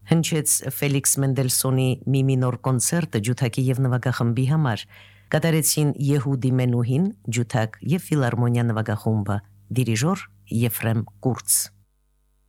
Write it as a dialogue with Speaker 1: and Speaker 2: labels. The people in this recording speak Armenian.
Speaker 1: Հնչեց Ֆելիքս Մենդելսոնի մի մինոր կոնցերտը ջութակի եւ նվագախմբի համար։ Կատարեցին Եհուդի Մենուհին, ջութակ եւ ֆիլարմոնիա նվագախումբը, դիրիժոր Եֆրեմ Կուրց։